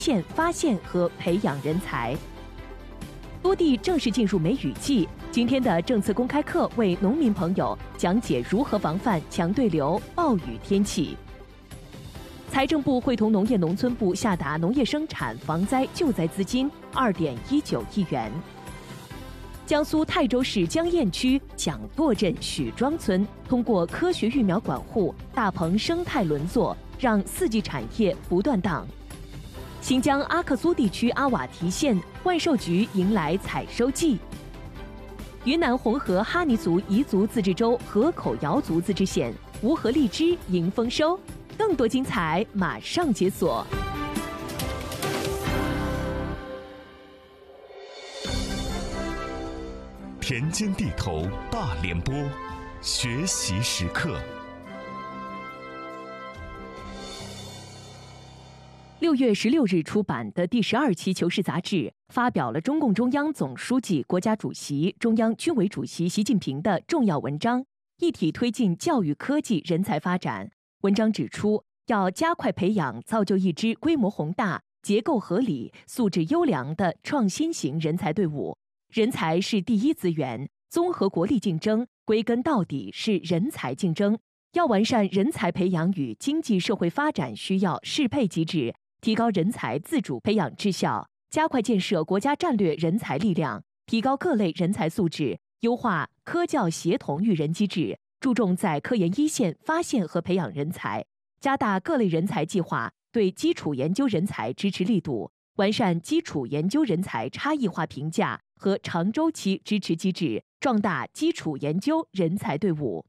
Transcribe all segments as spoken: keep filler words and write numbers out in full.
现发现和培养人才。多地正式进入梅雨季，今天的政策公开课为农民朋友讲解如何防范强对流、暴雨天气。财政部会同农业农村部下达农业生产防灾救灾资金二点一九亿元。江苏泰州市江堰区蒋垛镇许庄村通过科学育苗管护、大棚生态轮作，让四季产业不断档。新疆阿克苏地区阿瓦提县万寿菊迎来采收季。云南红河哈尼族彝族自治州河口瑶族自治县无核荔枝迎丰收，更多精彩马上解锁。 田间地头大联播，学习时刻。 六月十六日出版的第十二期《求是》杂志发表了中共中央总书记、国家主席、中央军委主席习近平的重要文章，一体推进教育科技人才发展。文章指出，要加快培养造就一支规模宏大、结构合理、素质优良的创新型人才队伍。人才是第一资源，综合国力竞争，归根到底是人才竞争。要完善人才培养与经济社会发展需要适配机制，提高人才自主培养质效，加快建设国家战略人才力量，提高各类人才素质，优化科教协同育人机制，注重在科研一线发现和培养人才，加大各类人才计划对基础研究人才支持力度，完善基础研究人才差异化评价和长周期支持机制，壮大基础研究人才队伍。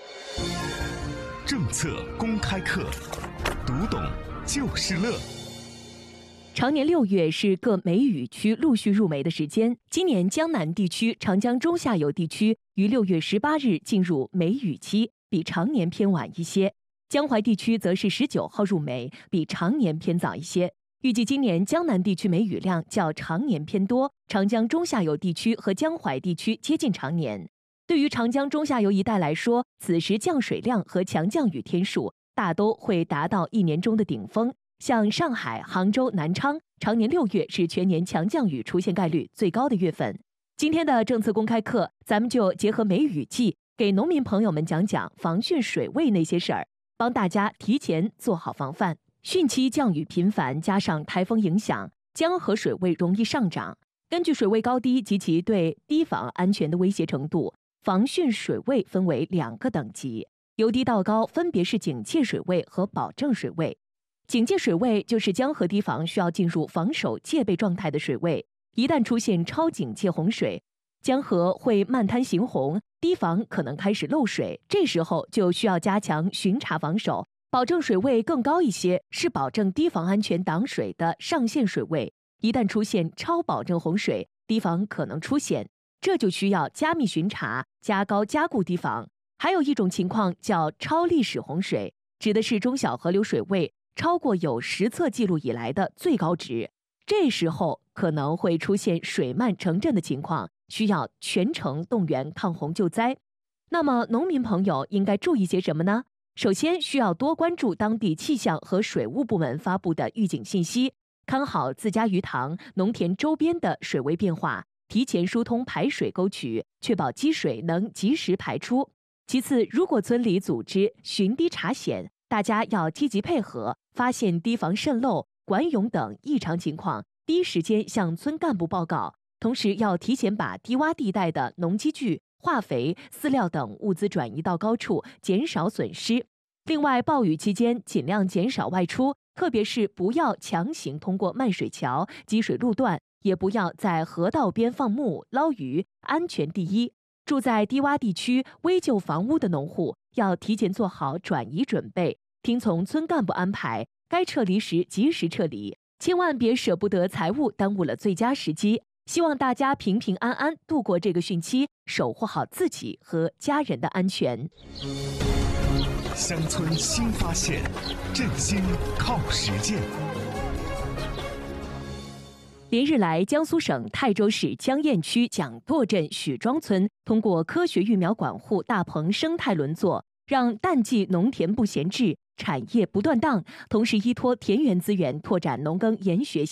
政策公开课，读懂就是乐。 常年六月是各梅雨区陆续入梅的时间，今年江南地区、长江中下游地区于六月十八日进入梅雨期，比常年偏晚一些；江淮地区则是十九号入梅，比常年偏早一些。预计今年江南地区梅雨量较常年偏多，长江中下游地区和江淮地区接近常年。对于长江中下游一带来说，此时降水量和强降雨天数大都会达到一年中的顶峰。像上海、杭州、南昌，常年六月是全年强降雨出现概率最高的月份。今天的政策公开课，咱们就结合梅雨季，给农民朋友们讲讲防汛水位那些事儿，帮大家提前做好防范。汛期降雨频繁，加上台风影响，江河水位容易上涨。根据水位高低及其对堤防安全的威胁程度，防汛水位分为两个等级，由低到高分别是警戒水位和保证水位。警戒水位就是江河堤防需要进入防守戒备状态的水位，一旦出现超警戒洪水，江河会漫滩行洪，堤防可能开始漏水，这时候就需要加强巡查防守。保证水位更高一些，是保证堤防安全挡水的上限水位，一旦出现超保证洪水，堤防可能出险，这就需要加密巡查，加高加固堤防。还有一种情况叫超历史洪水，指的是中小河流水位超过有实测记录以来的最高值，这时候可能会出现水漫城镇的情况，需要全城动员抗洪救灾。那么农民朋友应该注意些什么呢？首先需要多关注当地气象和水务部门发布的预警信息，看好自家鱼塘、农田周边的水位变化，提前疏通排水沟渠，确保积水能及时排出。其次，如果村里组织巡堤查险，大家要积极配合，发现堤防渗漏、管涌等异常情况，第一时间向村干部报告。同时要提前把低洼地带的农机具、化肥、饲料等物资转移到高处，减少损失。另外，暴雨期间尽量减少外出，特别是不要强行通过漫水桥、积水路段，也不要在河道边放牧、捞鱼，安全第一。住在低洼地区、危旧房屋的农户要提前做好转移准备，听从村干部安排，该撤离时及时撤离，千万别舍不得财物，耽误了最佳时机。希望大家平平安安度过这个汛期，守护好自己和家人的安全。 乡村新发现，振兴靠实践。 连日来，江苏省泰州市江堰区蒋垛镇许庄村通过科学育苗管护、大棚生态轮作，让淡季农田不闲置， 产业不断档，同时依托田园资源拓展农耕研学